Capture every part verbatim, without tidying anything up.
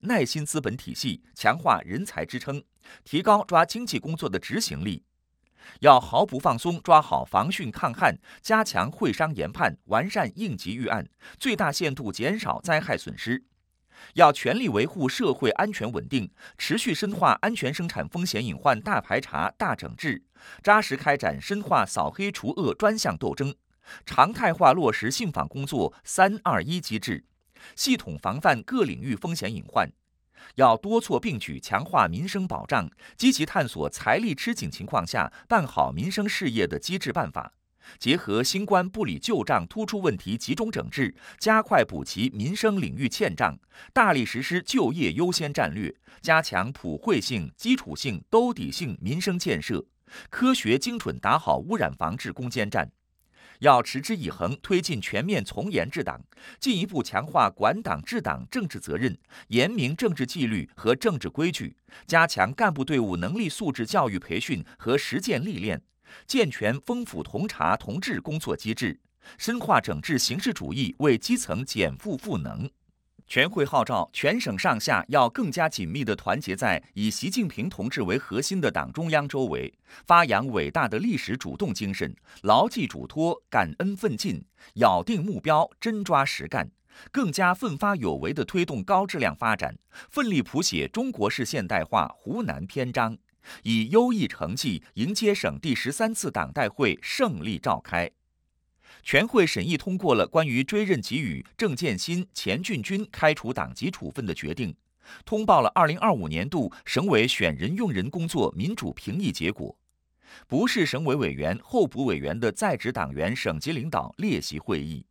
耐心资本体系，强化人才支撑，提高抓经济工作的执行力。要毫不放松抓好防汛抗旱，加强会商研判，完善应急预案，最大限度减少灾害损失。要全力维护社会安全稳定，持续深化安全生产风险隐患大排查、大整治，扎实开展深化扫黑除恶专项斗争，常态化落实信访工作“三二一”机制，系统防范各领域风险隐患。要多措并举强化民生保障，积极探索财力吃紧情况下办好民生事业的机制办法，结合新冠不理旧账突出问题集中整治，加快补齐民生领域欠账，大力实施就业优先战略，加强普惠性、基础性、兜底性民生建设，科学精准打好污染防治攻坚战。要持之以恒推进全面从严治党，进一步强化管党治党政治责任，严明政治纪律和政治规矩，加强干部队伍能力素质教育培训和实践历练，健全丰富同察同治工作机制，深化整治形式主义，为基层减负赋能。全会号召全省上下要更加紧密地团结在以习近平同志为核心的党中央周围，发扬伟大的历史主动精神，牢记嘱托，感恩奋进，咬定目标，真抓实干，更加奋发有为地推动高质量发展，奋力谱写中国式现代化湖南篇章，以优异成绩迎接省第十三次党代会胜利召开。全会审议通过了关于追认给予郑建新、钱俊军开除党籍处分的决定，通报了二零二五年度省委选人用人工作民主评议结果。不是省委委员、候补委员的在职党员省级领导列席会议。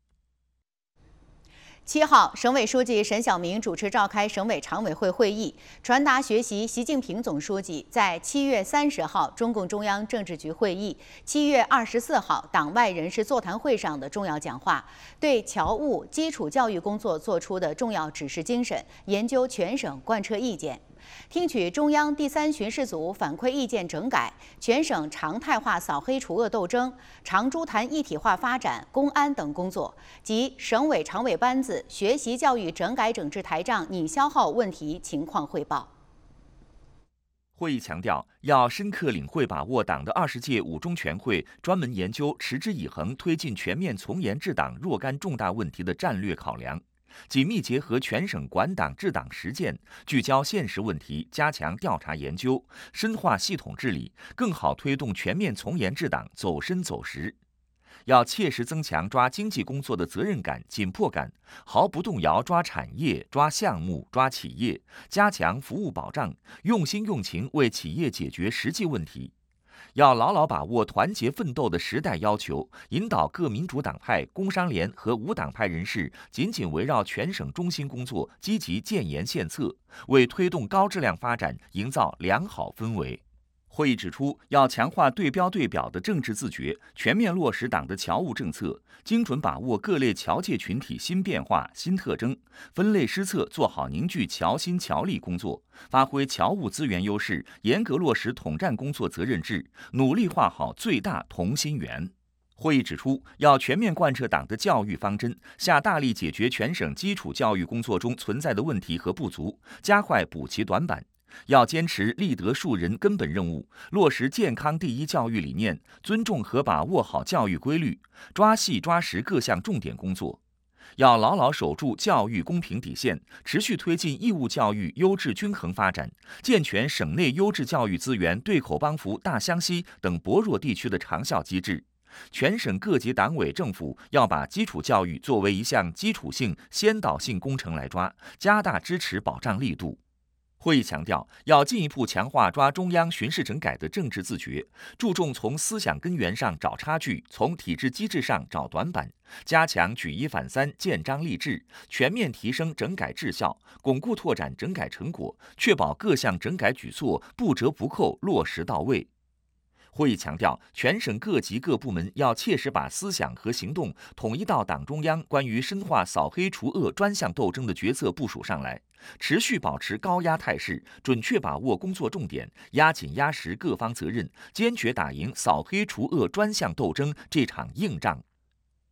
七号，省委书记沈晓明主持召开省委常委会会议，传达学习习近平总书记在七月三十号中共中央政治局会议、七月二十四号党外人士座谈会上的重要讲话，对侨务基础教育工作作出的重要指示精神，研究全省贯彻意见。听取中央第三巡视组反馈意见整改，全省常态化扫黑除恶斗争、长株潭一体化发展、公安等工作及省委常委班子学习教育整改整治台账拟消耗问题情况汇报。 会议强调，要深刻领会把握党的二十届五中全会专门研究持之以恒推进全面从严治党若干重大问题的战略考量，紧密结合全省管党治党实践，聚焦现实问题，加强调查研究，深化系统治理，更好推动全面从严治党走深走实。要切实增强抓经济工作的责任感、紧迫感，毫不动摇抓产业、抓项目、抓企业，加强服务保障，用心用情为企业解决实际问题。要牢牢把握团结奋斗的时代要求，引导各民主党派、工商联和无党派人士紧紧围绕全省中心工作，积极建言献策，为推动高质量发展营造良好氛围。会议指出，要强化对标对表的政治自觉，全面落实党的侨务政策，精准把握各类侨界群体新变化、新特征，分类施策，做好凝聚侨心侨力工作，发挥侨务资源优势，严格落实统战工作责任制，努力画好最大同心圆。会议指出，要全面贯彻党的教育方针，下大力解决全省基础教育工作中存在的问题和不足，加快补齐短板。要坚持立德树人根本任务，落实健康第一教育理念，尊重和把握好教育规律，抓细抓实各项重点工作。要牢牢守住教育公平底线，持续推进义务教育优质均衡发展，健全省内优质教育资源对口帮扶大湘西等薄弱地区的长效机制。全省各级党委政府要把基础教育作为一项基础性、先导性工程来抓，加大支持保障力度。会议强调，要进一步强化抓中央巡视整改的政治自觉，注重从思想根源上找差距，从体制机制上找短板，加强举一反三、建章立制，全面提升整改质效，巩固拓展整改成果，确保各项整改举措不折不扣落实到位。会议强调，全省各级各部门要切实把思想和行动统一到党中央关于深化扫黑除恶专项斗争的决策部署上来，持续保持高压态势，准确把握工作重点，压紧压实各方责任，坚决打赢扫黑除恶专项斗争这场硬仗。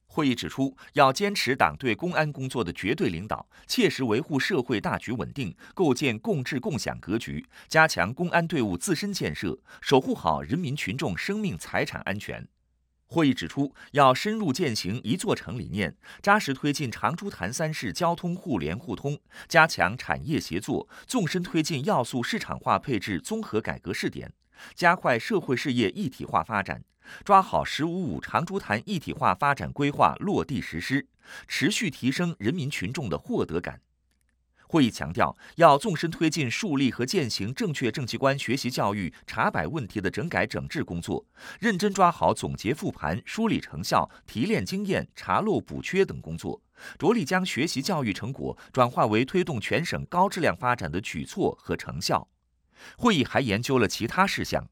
会议指出，要坚持党对公安工作的绝对领导，切实维护社会大局稳定，构建共治共享格局，加强公安队伍自身建设，守护好人民群众生命财产安全。会议指出，要深入践行一座城理念，扎实推进长株潭三市交通互联互通，加强产业协作，纵深推进要素市场化配置综合改革试点，加快社会事业一体化发展，抓好“十五五”长株潭一体化发展规划落地实施，持续提升人民群众的获得感。会议强调，要纵深推进树立和践行正确政绩观学习教育查摆问题的整改整治工作，认真抓好总结复盘、梳理成效、提炼经验、查漏补缺等工作，着力将学习教育成果转化为推动全省高质量发展的举措和成效。会议还研究了其他事项。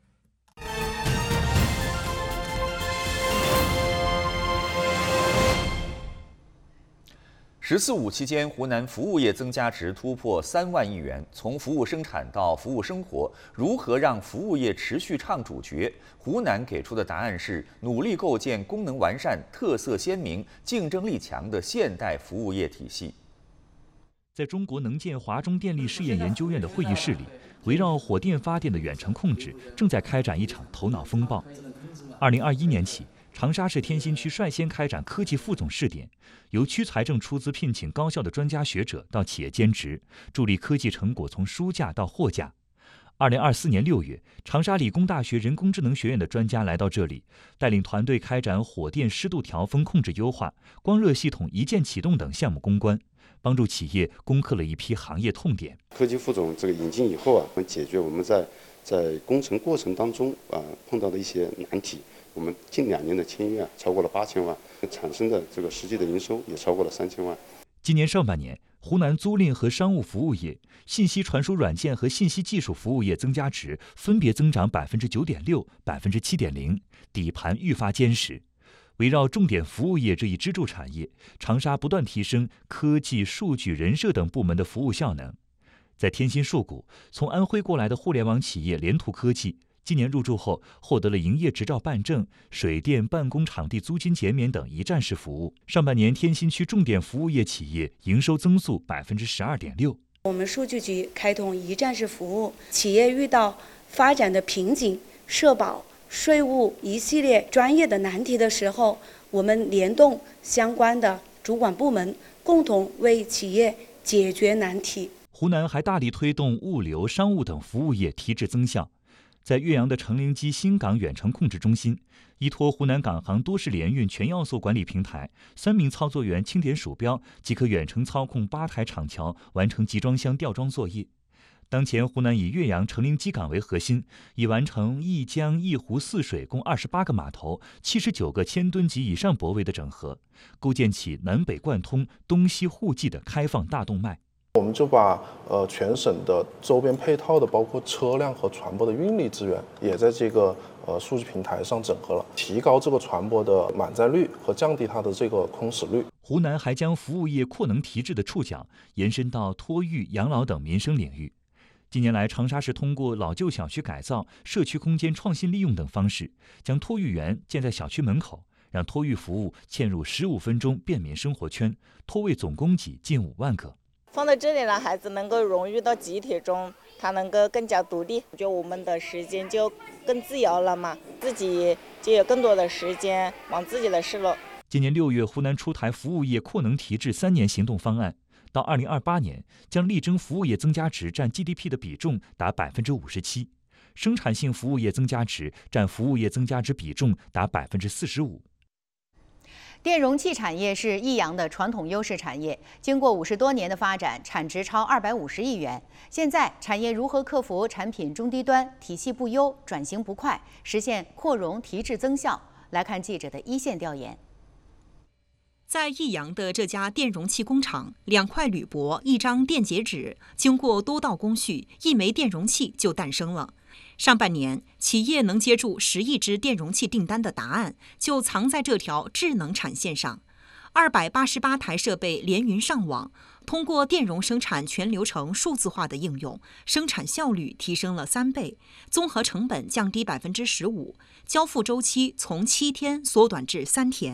十四五期间，湖南服务业增加值突破三万亿元。从服务生产到服务生活，如何让服务业持续唱主角？湖南给出的答案是努力构建功能完善、特色鲜明、竞争力强的现代服务业体系。 在中国能建华中电力试验研究院的会议室里，围绕火电发电的远程控制正在开展一场头脑风暴。二零二一年起，长沙市天心区率先开展科技副总试点，由区财政出资聘请高校的专家学者到企业兼职，助力科技成果从书架到货架。二零二四年六月，长沙理工大学人工智能学院的专家来到这里，带领团队开展火电湿度调峰控制优化、光热系统一键启动等项目攻关，帮助企业攻克了一批行业痛点。 科技副总这个引进以后啊，能解决我们在在工程过程当中啊碰到的一些难题。我们近两年的签约啊超过了八千万，产生的这个实际的营收也超过了三千万。 今年上半年，湖南租赁和商务服务业、信息传输软件和信息技术服务业增加值分别增长百分之九点六、百分之七点零，底盘愈发坚实。围绕重点服务业这一支柱产业，长沙不断提升科技、数据、人社等部门的服务效能。在天心数谷，从安徽过来的互联网企业联图科技，今年入驻后获得了营业执照办证、水电、办公场地租金减免等一站式服务。上半年，天心区重点服务业企业营收增速百分之十二点六。 我们数据局开通一站式服务，企业遇到发展的瓶颈、社保、税务一系列专业的难题的时候，我们联动相关的主管部门，共同为企业解决难题。 湖南还大力推动物流、商务等服务业提质增效。在岳阳的成陵基新港远程控制中心，依托湖南港航多式联运全要素管理平台，三名操作员轻点鼠标即可远程操控八台厂桥，完成集装箱吊装作业。当前，湖南以岳阳成陵基港为核心，已完成一江一湖四水共二十八个码头、七十九个千吨级以上泊位的整合，构建起南北贯通、东西互济的开放大动脉。 我们就把呃全省的周边配套的，包括车辆和船舶的运力资源，也在这个呃数据平台上整合了，提高这个船舶的满载率和降低它的这个空驶率。 湖南还将服务业扩能提质的触角延伸到托育、养老等民生领域。近年来，长沙市通过老旧小区改造、社区空间创新利用等方式，将托育园建在小区门口，让托育服务嵌入十五分钟便民生活圈，托位总供给近五万个。 放在这里呢，孩子能够融入到集体中，他能够更加独立，就我们的时间就更自由了嘛，自己就有更多的时间忙自己的事了。 今年六月，湖南出台服务业扩能提质三年行动方案，到二零二八年将力争服务业增加值占 G D P 的比重达百分之五十七，生产性服务业增加值占服务业增加值比重达百分之四十五。 电容器产业是益阳的传统优势产业，经过五十多年的发展，产值超二百五十亿元。现在，产业如何克服产品中低端、体系不优、转型不快，实现扩容提质增效？来看记者的一线调研。 在益阳的这家电容器工厂，两块铝箔、一张电解纸，经过多道工序，一枚电容器就诞生了。上半年，企业能接住十亿只电容器订单的答案，就藏在这条智能产线上。二百八十八台设备连云上网，通过电容生产全流程数字化的应用，生产效率提升了三倍，综合成本降低百分之十五，交付周期从七天缩短至三天。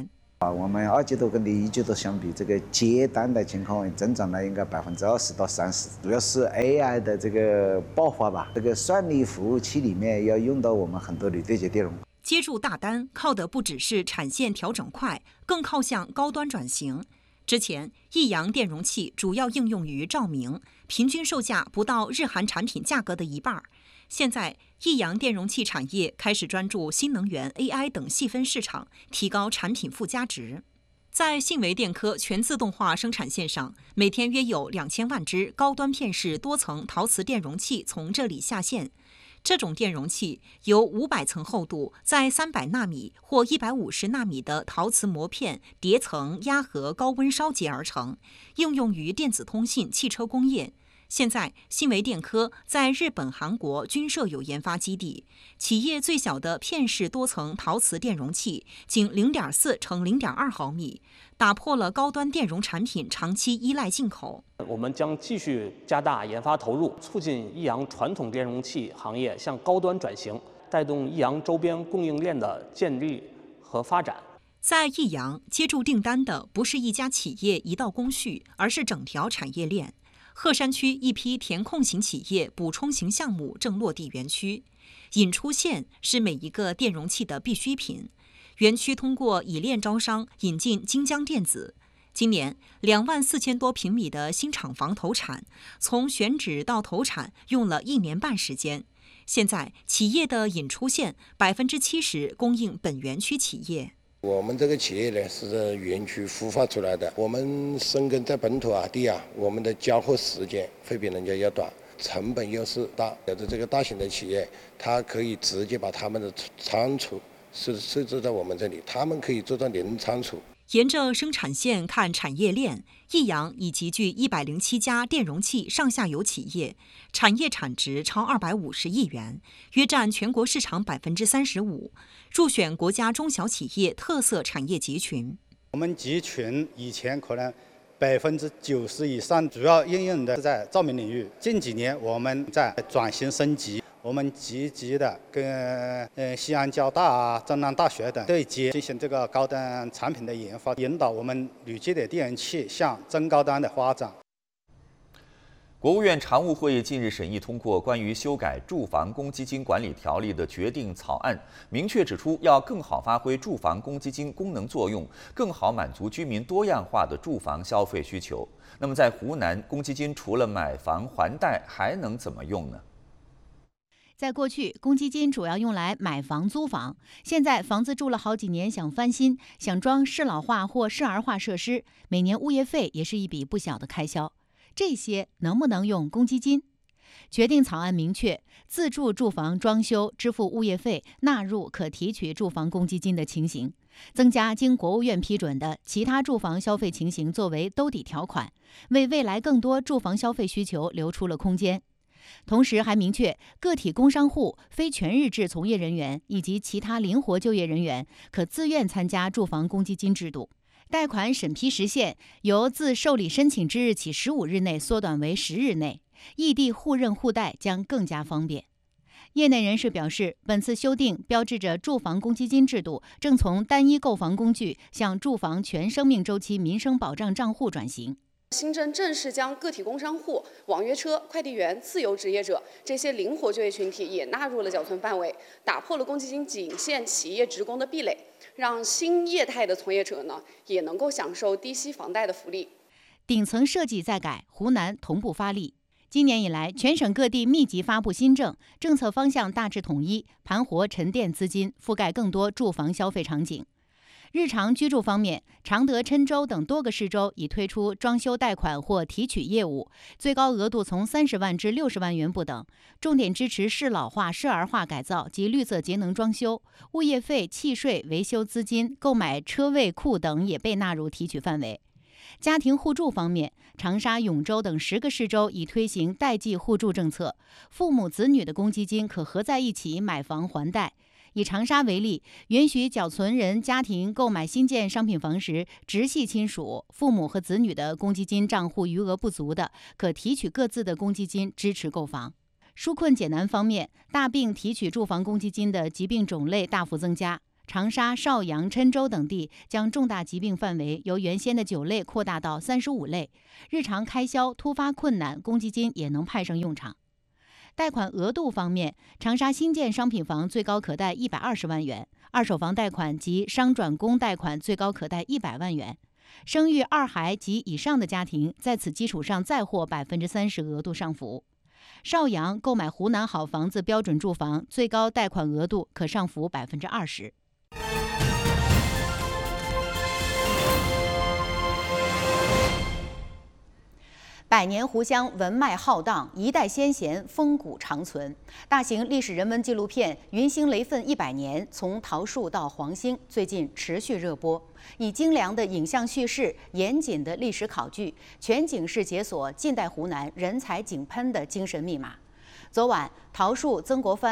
啊，我们二季度跟第一季度相比，这个接单的情况增长了应该百分之二十到三十，主要是 A I 的这个爆发吧。这个算力服务器里面要用到我们很多的对接电容。 接住大单靠的不只是产线调整快，更靠向高端转型。之前，益阳电容器主要应用于照明，平均售价不到日韩产品价格的一半。现在，益阳电容器产业开始专注新能源、A I 等细分市场，提高产品附加值。在信维电科全自动化生产线上，每天约有两千万只高端片式多层陶瓷电容器从这里下线。这种电容器由五百层厚度，在三百纳米或一百五十纳米的陶瓷膜片叠层压合高温烧结而成，应用于电子通信、汽车工业。现在，信维电科在日本、韩国均设有研发基地。企业最小的片式多层陶瓷电容器仅零点四乘零点二毫米，打破了高端电容产品长期依赖进口。 我们将继续加大研发投入，促进益阳传统电容器行业向高端转型，带动益阳周边供应链的建立和发展。 在益阳接住订单的不是一家企业一道工序，而是整条产业链。鹤山区一批填空型企业补充型项目正落地园区，引出线是每一个电容器的必需品。园区通过冶炼招商引进金江电子，今年两万四千多平米的新厂房投产，从选址到投产用了一年半时间。现在企业的引出线百分之七十供应本园区企业。 我们这个企业呢是园区孵化出来的，我们生根在本土啊地啊，我们的交货时间会比人家要短，成本优势大。有的这个大型的企业，它可以直接把他们的仓储是设置在我们这里，他们可以做到零仓储。 沿着生产线看产业链，益阳已集聚一百零七家电容器上下游企业，产业产值超二百五十亿元，约占全国市场百分之三十五，入选国家中小企业特色产业集群。 我们集群以前可能百分之九十以上主要应用的是在照明领域，近几年我们在转型升级。我们积极的跟呃西安交大啊、浙南大学等对接，进行这个高端产品的研发，引导我们铝接点电容器向中高端的发展。 国务院常务会议近日审议通过关于修改住房公积金管理条例的决定草案，明确指出要更好发挥住房公积金功能作用，更好满足居民多样化的住房消费需求。那么，在湖南，公积金除了买房还贷，还能怎么用呢？ 在过去，公积金主要用来买房租房，现在房子住了好几年，想翻新，想装适老化或适儿化设施，每年物业费也是一笔不小的开销。这些能不能用公积金？决定草案明确，自住住房装修支付物业费纳入可提取住房公积金的情形，增加经国务院批准的其他住房消费情形作为兜底条款，为未来更多住房消费需求留出了空间。同时还明确，个体工商户、非全日制从业人员以及其他灵活就业人员可自愿参加住房公积金制度。贷款审批时限由自受理申请之日起十五日内缩短为十日内，异地互认互贷将更加方便。业内人士表示，本次修订标志着住房公积金制度正从单一购房工具向住房全生命周期民生保障账户转型。 新政正式将个体工商户、网约车、快递员、自由职业者这些灵活就业群体也纳入了缴存范围，打破了公积金仅限企业职工的壁垒，让新业态的从业者呢也能够享受低息房贷的福利。 顶层设计再改，湖南同步发力。今年以来，全省各地密集发布新政，政策方向大致统一，盘活沉淀资金，覆盖更多住房消费场景。日常居住方面，常德、郴州等多个市州已推出装修贷款或提取业务，最高额度从三十万至六十万元不等，重点支持适老化、适儿化改造及绿色节能装修，物业费、契税、维修资金、购买车位库等也被纳入提取范围。家庭互助方面，长沙、永州等十个市州已推行代际互助政策，父母子女的公积金可合在一起买房还贷。以长沙为例，允许缴存人家庭购买新建商品房时，直系亲属、父母和子女的公积金账户余额不足的，可提取各自的公积金支持购房。纾困解难方面，大病提取住房公积金的疾病种类大幅增加， 长沙、邵阳、郴州等地将重大疾病范围由原先的九类扩大到三十五类，日常开销突发困难，公积金也能派上用场。贷款额度方面，长沙新建商品房最高可贷一百二十万元，二手房贷款及商转公贷款最高可贷一百万元。生育二孩及以上的家庭在此基础上再获百分之三十额度上浮。邵阳购买湖南好房子标准住房，最高贷款额度可上浮百分之二十。百年湖湘文脉浩荡，一代先贤风骨长存。大型历史人文纪录片《云星雷奋一百年：从桃树到黄兴》最近持续热播，以精良的影像叙事、严谨的历史考据，全景式解锁近代湖南人才井喷的精神密码。昨晚，桃树曾国藩